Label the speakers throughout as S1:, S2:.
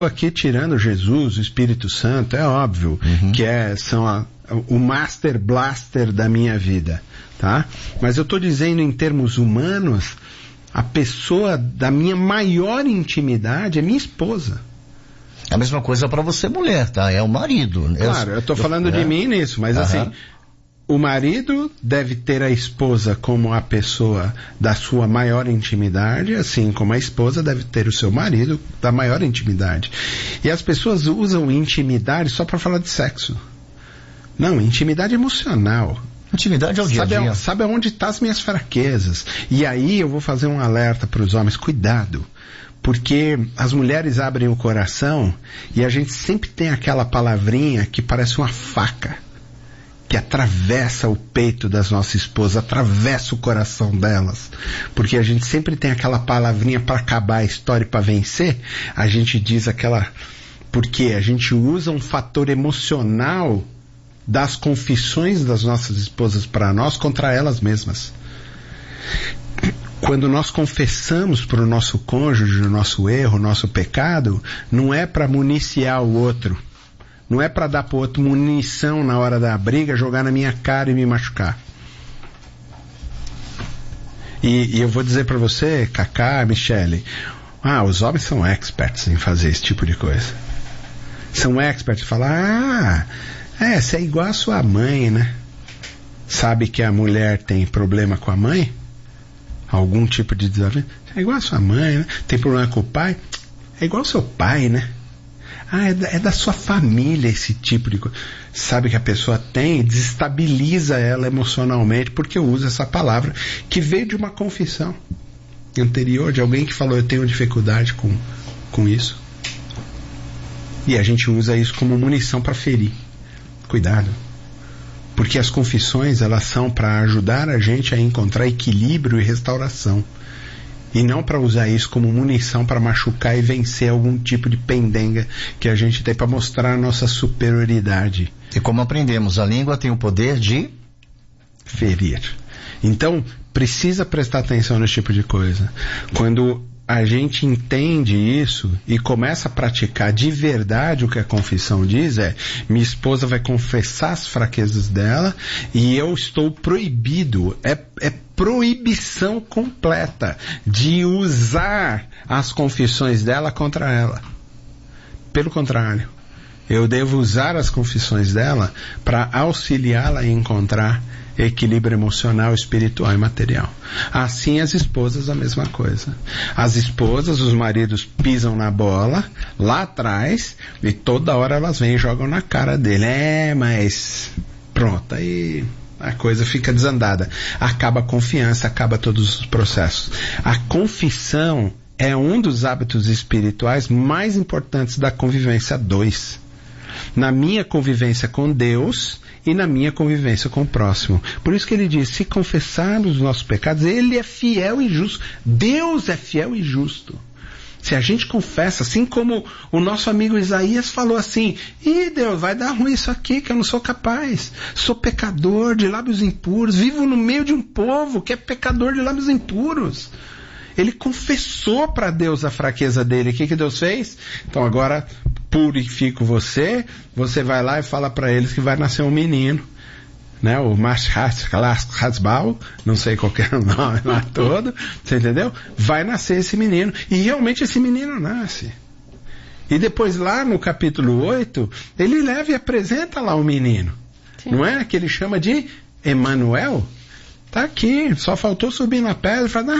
S1: aqui tirando Jesus, o Espírito Santo, é óbvio que são o Master Blaster da minha vida, tá? Mas eu estou dizendo em termos humanos, a pessoa da minha maior intimidade é minha esposa.
S2: É a mesma coisa para você, mulher, tá? É o marido.
S1: Claro, eu estou falando de mim nisso, mas assim, o marido deve ter a esposa como a pessoa da sua maior intimidade, assim como a esposa deve ter o seu marido da maior intimidade. E as pessoas usam intimidade só para falar de sexo. Não, intimidade emocional.
S2: Intimidade é o dia a dia.
S1: Sabe onde estão as minhas fraquezas. E aí eu vou fazer um alerta para os homens, cuidado. Porque as mulheres abrem o coração e a gente sempre tem aquela palavrinha que parece uma faca, que atravessa o peito das nossas esposas, atravessa o coração delas. Porque a gente sempre tem aquela palavrinha para acabar a história e para vencer. A gente diz aquela... Porque a gente usa um fator emocional das confissões das nossas esposas para nós contra elas mesmas. Quando nós confessamos para o nosso cônjuge o nosso erro, o nosso pecado, não é para municiar o outro. Não é para dar para o outro munição na hora da briga, jogar na minha cara e me machucar. E eu vou dizer para você, Cacá, Michele, os homens são experts em fazer esse tipo de coisa. São experts em falar, você é igual a sua mãe, né? Sabe que a mulher tem problema com a mãe? Algum tipo de desafio? É igual a sua mãe, né? Tem problema com o pai? É igual ao seu pai, né? É da sua família esse tipo de coisa. Sabe que a pessoa tem, desestabiliza ela emocionalmente porque usa essa palavra que veio de uma confissão anterior, de alguém que falou, eu tenho dificuldade com isso. E a gente usa isso como munição para ferir. Cuidado. Porque as confissões, elas são para ajudar a gente a encontrar equilíbrio e restauração. E não para usar isso como munição para machucar e vencer algum tipo de pendenga que a gente tem para mostrar a nossa superioridade.
S2: E como aprendemos, a língua tem o poder de
S1: ferir. Então, precisa prestar atenção nesse tipo de coisa. Quando a gente entende isso e começa a praticar de verdade o que a confissão diz, minha esposa vai confessar as fraquezas dela e eu estou proibido, é proibição completa de usar as confissões dela contra ela. Pelo contrário, eu devo usar as confissões dela para auxiliá-la a encontrar equilíbrio emocional, espiritual e material. Assim as esposas a mesma coisa. As esposas, os maridos pisam na bola lá atrás e toda hora elas vêm e jogam na cara dele. Mas pronto, aí a coisa fica desandada. Acaba a confiança, acaba todos os processos. A confissão é um dos hábitos espirituais mais importantes da convivência 2. Na minha convivência com Deus e na minha convivência com o próximo. Por isso que ele diz, se confessarmos os nossos pecados, ele é fiel e justo. Deus é fiel e justo. Se a gente confessa, assim como o nosso amigo Isaías falou assim, Deus, vai dar ruim isso aqui, que eu não sou capaz. Sou pecador de lábios impuros, vivo no meio de um povo que é pecador de lábios impuros. Ele confessou para Deus a fraqueza dele. O que Deus fez? Então agora purifico você vai lá e fala para eles que vai nascer um menino, né? O Mashhasbal, não sei qual que é o nome lá todo, você entendeu? Vai nascer esse menino, e realmente esse menino nasce. E depois lá no capítulo 8, ele leva e apresenta lá o menino. Sim. Não é? Que ele chama de Emanuel. Tá aqui, só faltou subir na pedra e falar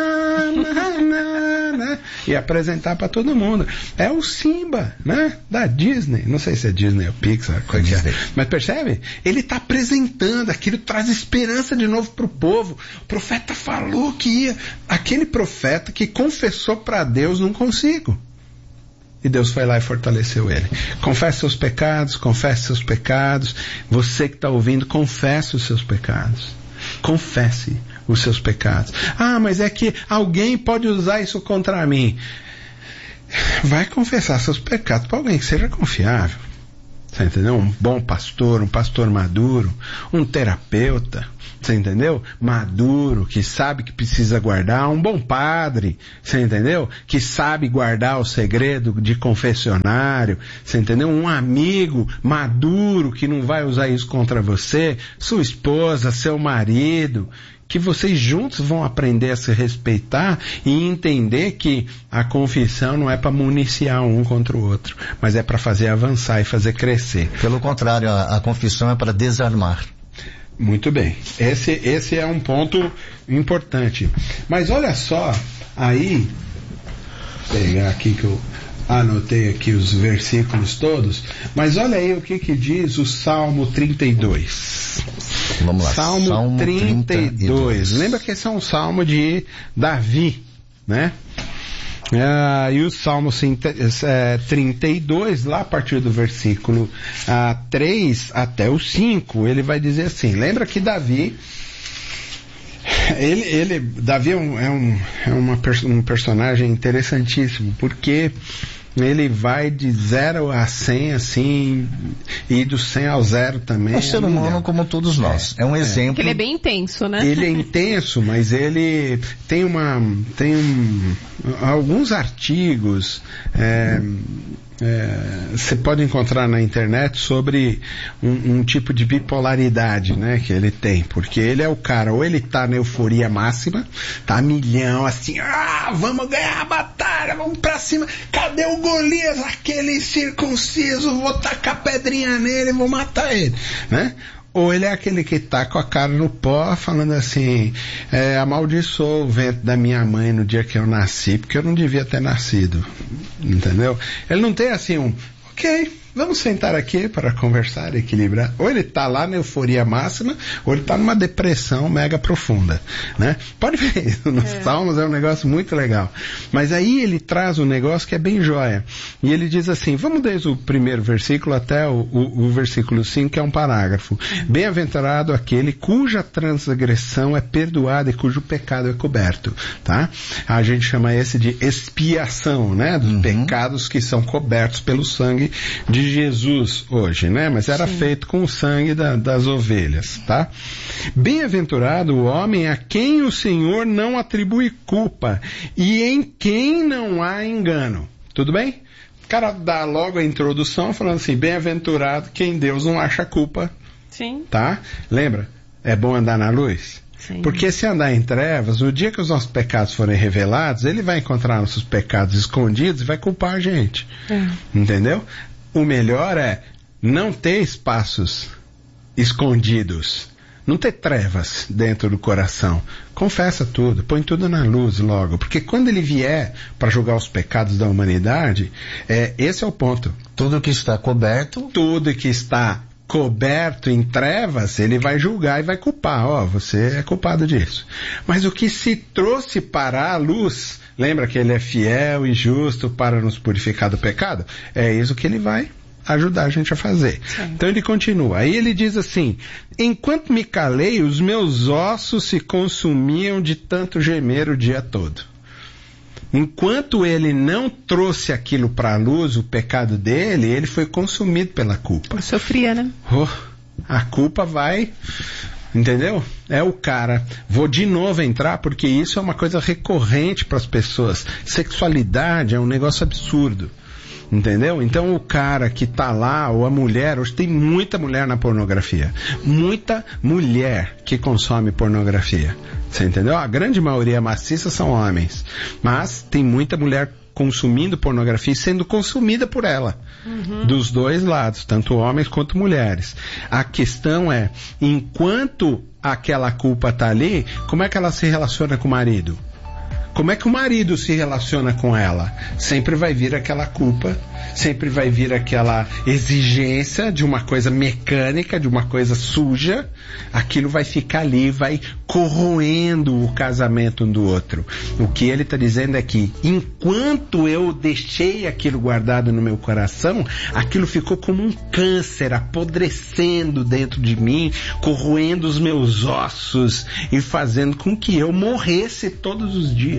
S1: né? E apresentar para todo mundo. É o Simba, né? Da Disney. Não sei se é Disney ou Pixar, qual que é. Mas percebe? Ele está apresentando, aquilo traz esperança de novo para o povo. O profeta falou que ia. Aquele profeta que confessou para Deus, não consigo. E Deus foi lá e fortaleceu ele. Confesse seus pecados, Você que está ouvindo, confesse os seus pecados. Confesse os seus pecados. Mas é que alguém pode usar isso contra mim. Vai confessar seus pecados para alguém que seja confiável. Você entendeu? Um bom pastor, um pastor maduro, um terapeuta, você entendeu? Maduro, que sabe que precisa guardar, um bom padre, você entendeu? Que sabe guardar o segredo de confessionário, você entendeu? Um amigo maduro que não vai usar isso contra você, sua esposa, seu marido, que vocês juntos vão aprender a se respeitar e entender que a confissão não é para municiar um contra o outro, mas é para fazer avançar e fazer crescer.
S2: Pelo contrário, a confissão é para desarmar.
S1: Muito bem. Esse é um ponto importante. Mas olha só, aí, vou pegar aqui que eu anotei aqui os versículos todos, mas olha aí o que diz o Salmo 32.
S2: Vamos lá.
S1: Salmo 32. Lembra que esse é um salmo de Davi, né? E o Salmo 32, lá a partir do versículo 3 até o 5, ele vai dizer assim, lembra que Davi, Davi é um personagem interessantíssimo, porque ele vai de 0 a 100, assim, e do 100 ao 0 também.
S2: É um ser humano como todos nós. É um exemplo.
S3: Porque ele é bem intenso, né?
S1: Ele é intenso, mas ele tem alguns artigos, você pode encontrar na internet sobre um tipo de bipolaridade, né, que ele tem, porque ele é o cara, ou ele tá na euforia máxima, tá a milhão, assim, vamos ganhar a batalha, vamos pra cima, cadê o Golias, aquele circunciso, vou tacar pedrinha nele, vou matar ele, né? Ou ele é aquele que tá com a cara no pó, falando assim, amaldiçoou o vento da minha mãe no dia que eu nasci, porque eu não devia ter nascido. Entendeu? Ele não tem assim ok, vamos sentar aqui para conversar, equilibrar. Ou ele tá lá na euforia máxima, ou ele tá numa depressão mega profunda, né? Pode ver isso nos Salmos, é um negócio muito legal. Mas aí ele traz um negócio que é bem joia. E ele diz assim, vamos desde o primeiro versículo até o versículo 5, que é um parágrafo. Bem-aventurado aquele cuja transgressão é perdoada e cujo pecado é coberto, tá? A gente chama esse de expiação, né? Dos pecados que são cobertos pelo sangue de Jesus hoje, né? Mas era feito com o sangue das ovelhas, tá? Bem-aventurado o homem a quem o Senhor não atribui culpa e em quem não há engano. Tudo bem? O cara dá logo a introdução falando assim, bem-aventurado quem Deus não acha culpa.
S3: Sim.
S1: Tá? Lembra? É bom andar na luz?
S3: Sim.
S1: Porque se andar em trevas, o dia que os nossos pecados forem revelados, ele vai encontrar nossos pecados escondidos e vai culpar a gente. Entendeu? O melhor é não ter espaços escondidos, não ter trevas dentro do coração. Confessa tudo, põe tudo na luz logo, porque quando ele vier para julgar os pecados da humanidade, esse é o ponto.
S2: Tudo que está coberto
S1: em trevas, ele vai julgar e vai culpar. Você é culpado disso. Mas o que se trouxe para a luz, lembra que ele é fiel e justo para nos purificar do pecado? É isso que ele vai ajudar a gente a fazer. Sim. Então ele continua. Aí ele diz assim, enquanto me calei, os meus ossos se consumiam de tanto gemer o dia todo. Enquanto ele não trouxe aquilo para a luz, o pecado dele, ele foi consumido pela culpa.
S3: Eu sofria, né?
S1: A culpa vai, entendeu? É o cara. Vou de novo entrar, porque isso é uma coisa recorrente para as pessoas. Sexualidade é um negócio absurdo. Entendeu? Então o cara que tá lá, ou a mulher, hoje tem muita mulher na pornografia. Muita mulher que consome pornografia. Você entendeu? A grande maioria maciça são homens. Mas tem muita mulher consumindo pornografia e sendo consumida por ela. Dos dois lados, tanto homens quanto mulheres. A questão é, enquanto aquela culpa tá ali, como é que ela se relaciona com o marido? Como é que o marido se relaciona com ela? Sempre vai vir aquela culpa, sempre vai vir aquela exigência de uma coisa mecânica, de uma coisa suja. Aquilo vai ficar ali, vai corroendo o casamento um do outro. O que ele está dizendo é que, enquanto eu deixei aquilo guardado no meu coração, aquilo ficou como um câncer apodrecendo dentro de mim, corroendo os meus ossos e fazendo com que eu morresse todos os dias.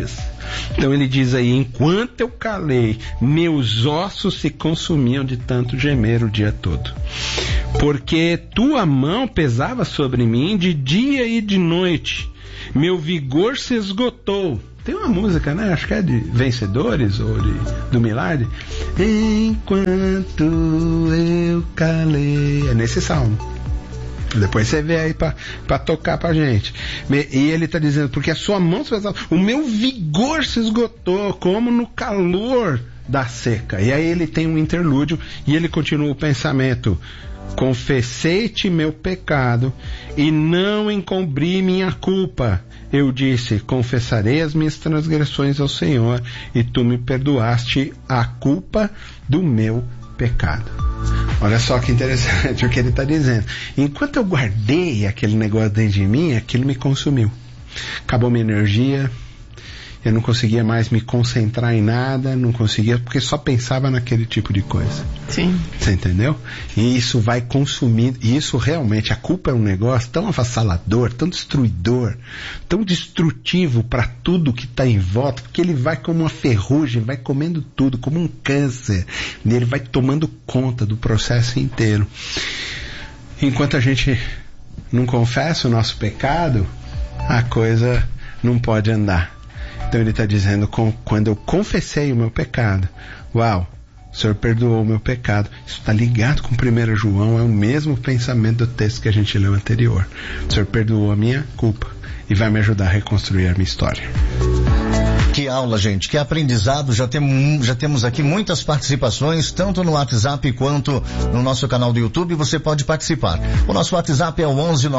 S1: dias. Então ele diz aí, enquanto eu calei, meus ossos se consumiam de tanto gemer o dia todo. Porque tua mão pesava sobre mim de dia e de noite, meu vigor se esgotou. Tem uma música, né? Acho que é de Vencedores ou do Milagre. Enquanto eu calei. É nesse salmo. Depois você vê aí pra tocar pra gente. E ele tá dizendo, porque a sua mão se pesava, o meu vigor se esgotou, como no calor da seca. E aí ele tem um interlúdio e ele continua o pensamento. Confessei-te meu pecado e não encobri minha culpa. Eu disse, confessarei as minhas transgressões ao Senhor e tu me perdoaste a culpa do meu pecado. Olha só que interessante o que ele está dizendo. Enquanto eu guardei aquele negócio dentro de mim, aquilo me consumiu. Acabou minha energia, eu não conseguia mais me concentrar em nada, não conseguia, porque só pensava naquele tipo de coisa.
S3: Sim.
S1: Você entendeu? E isso vai consumindo, e isso realmente, a culpa é um negócio tão avassalador, tão destruidor, tão destrutivo para tudo que está em volta, porque ele vai como uma ferrugem, vai comendo tudo, como um câncer, e ele vai tomando conta do processo inteiro. Enquanto a gente não confessa o nosso pecado, a coisa não pode andar. Então ele está dizendo, quando eu confessei o meu pecado, uau, o Senhor perdoou o meu pecado. Isso está ligado com 1 João, é o mesmo pensamento do texto que a gente leu anterior. O Senhor perdoou a minha culpa e vai me ajudar a reconstruir a minha história.
S2: Que aula, gente, que aprendizado. Já temos aqui muitas participações, tanto no WhatsApp quanto no nosso canal do YouTube. Você pode participar. O nosso WhatsApp é o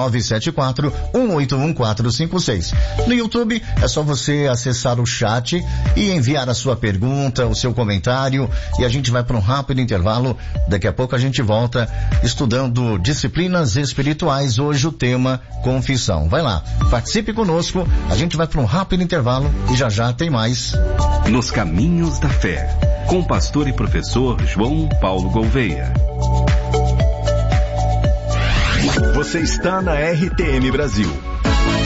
S2: 11974-181456. No YouTube é só você acessar o chat e enviar a sua pergunta, o seu comentário, e a gente vai para um rápido intervalo. Daqui a pouco a gente volta estudando disciplinas espirituais. Hoje o tema confissão. Vai lá, participe conosco. A gente vai para um rápido intervalo e já tem mais.
S4: Nos Caminhos da Fé, com o pastor e professor João Paulo Gouveia.
S5: Você está na RTM Brasil.